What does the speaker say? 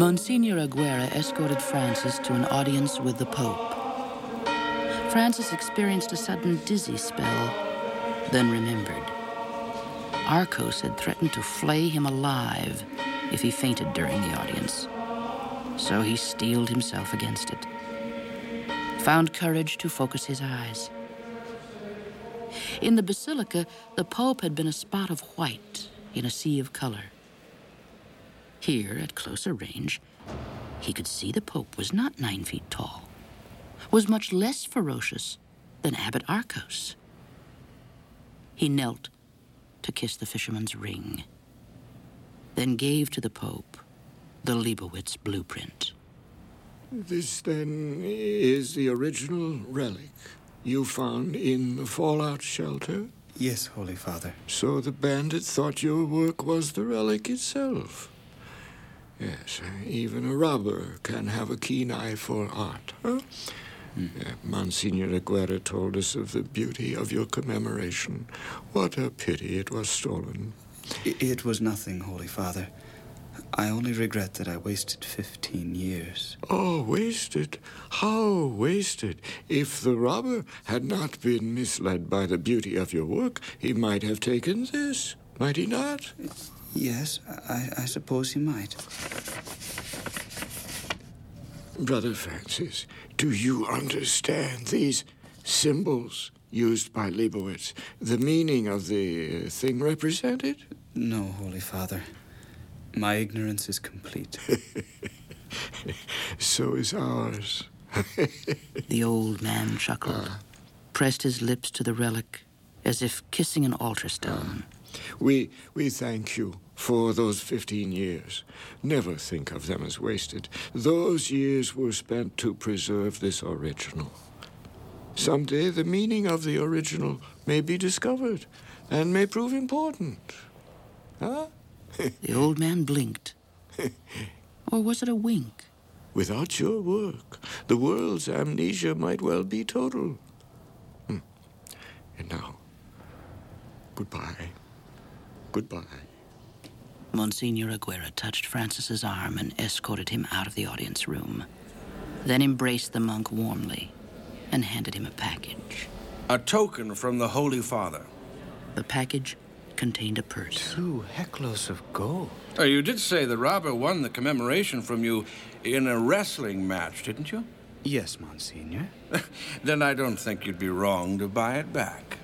Monsignor Aguirre escorted Francis to an audience with the Pope. Francis experienced a sudden dizzy spell, then remembered. Arcos had threatened to flay him alive if he fainted during the audience. So he steeled himself against it, found courage to focus his eyes. In the basilica, the Pope had been a spot of white in a sea of color. Here, at closer range, he could see the Pope was not 9 feet tall, was much less ferocious than Abbot Arcos. He knelt to kiss the fisherman's ring, then gave to the Pope the Leibowitz blueprint. This, then, is the original relic you found in the fallout shelter? Yes, Holy Father. So the bandit thought your work was the relic itself. Yes, even a robber can have a keen eye for art, huh? Monsignor Aguirre told us of the beauty of your commemoration. What a pity it was stolen. It was nothing, Holy Father. I only regret that I wasted 15 years. Oh, wasted? How wasted? If the robber had not been misled by the beauty of your work, he might have taken this, might he not? Yes, I suppose he might. Brother Francis, do you understand these symbols used by Leibowitz? The meaning of the thing represented? No, Holy Father. My ignorance is complete. So is ours. The old man chuckled, pressed his lips to the relic as if kissing an altar stone. We thank you for those 15 years. Never think of them as wasted. Those years were spent to preserve this original. Someday the meaning of the original may be discovered and may prove important. Huh? The old man blinked. Or was it a wink? Without your work, the world's amnesia might well be total. And now, goodbye. Goodbye. Monsignor Aguirre touched Francis's arm and escorted him out of the audience room, then embraced the monk warmly and handed him a package. A token from the Holy Father. The package contained a purse. 2 heclos of gold. You did say the robber won the commemoration from you in a wrestling match, didn't you? Yes, Monsignor. Then I don't think you'd be wrong to buy it back.